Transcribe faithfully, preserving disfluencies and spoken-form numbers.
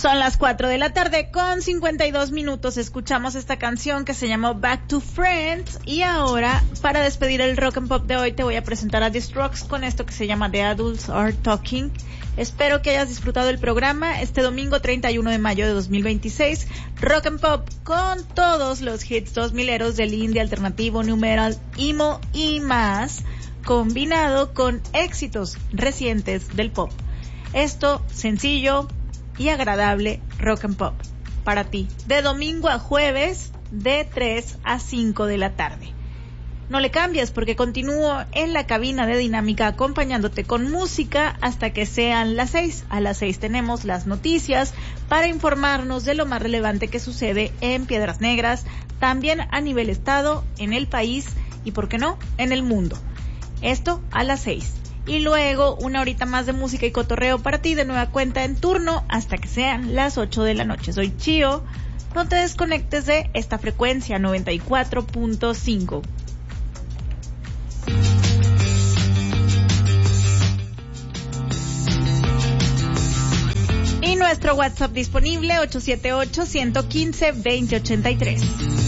Son las cuatro de la tarde con cincuenta y dos minutos. Escuchamos esta canción que se llamó Back to Friends. Y ahora, para despedir el Rock and Pop de hoy, te voy a presentar a The Strokes con esto que se llama The Adults Are Talking. Espero que hayas disfrutado el programa este domingo treinta y uno de mayo de dos mil veintiséis. Rock and Pop con todos los hits dos mileros del indie, alternativo, nu metal, emo y más, combinado con éxitos recientes del pop. Esto sencillo y agradable Rock and Pop para ti, de domingo a jueves de tres a cinco de la tarde. No le cambies porque continúo en la cabina de Dinámica acompañándote con música hasta que sean las seis. A las seis tenemos las noticias para informarnos de lo más relevante que sucede en Piedras Negras, también a nivel estado, en el país y, por qué no, en el mundo. Esto a las seis. Y luego una horita más de música y cotorreo para ti de nueva cuenta en turno hasta que sean las ocho de la noche. Soy Chio, no te desconectes de esta frecuencia noventa y cuatro punto cinco. Y nuestro WhatsApp disponible ocho siete ocho, uno uno cinco, dos cero dos cero ocho tres.